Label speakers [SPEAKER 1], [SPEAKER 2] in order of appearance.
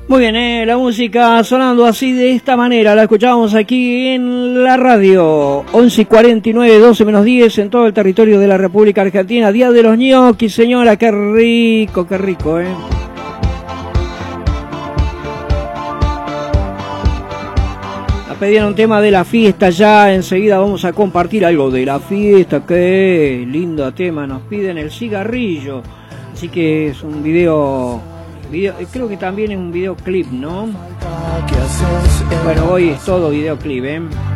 [SPEAKER 1] Muy bien, la música sonando así de esta manera, la escuchamos aquí en la radio, 11:49, 12 menos 10 en todo el territorio de la República Argentina, Día de los ñoquis, señora, qué rico, Nos pedían un tema de la fiesta, ya enseguida vamos a compartir algo de la fiesta, qué lindo tema, nos piden el cigarrillo, así que es un video, creo que también es un videoclip, ¿no? Bueno, hoy es todo videoclip,